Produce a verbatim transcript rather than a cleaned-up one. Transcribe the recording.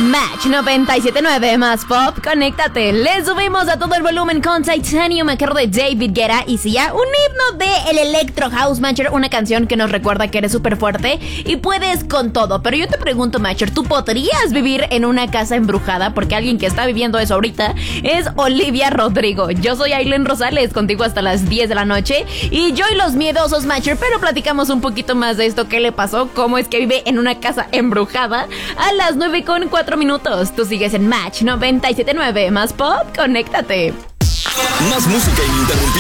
Match noventa y siete punto nueve más pop, conéctate. Le subimos a todo el volumen con Titanium a cargo de David Guetta y Sia, un himno de el Electro House, Matcher, una canción que nos recuerda que eres súper fuerte y puedes con todo. Pero yo te pregunto, Matcher, ¿tú podrías vivir en una casa embrujada? Porque alguien que está viviendo eso ahorita es Olivia Rodrigo. Yo soy Aileen Rosales, contigo hasta las diez de la noche, y yo y los miedosos, Matcher, pero platicamos un poquito más de esto, qué le pasó, cómo es que vive en una casa embrujada a las nueve con cuatro minutos. Tú sigues en Match noventa y siete punto nueve más pop, conéctate. Más música ininterrumpida.